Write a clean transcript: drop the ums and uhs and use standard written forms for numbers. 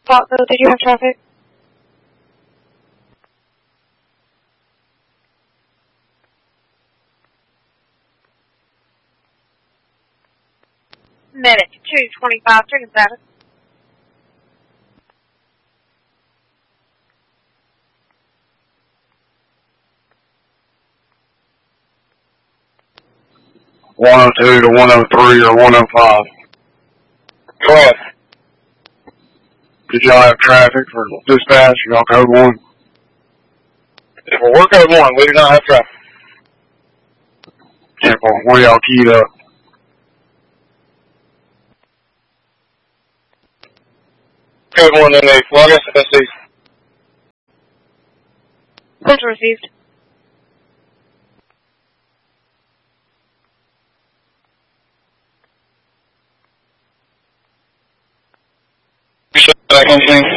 Parkville, did you have traffic? Medic 225, chicken status. (102 to 103 or 105). Go ahead. Did y'all have traffic for dispatch? Y'all code 1? If we're code 1, we do not have traffic. Simple. Where y'all keyed up? Code 1 in the log SFSC. Central received. You said that anything?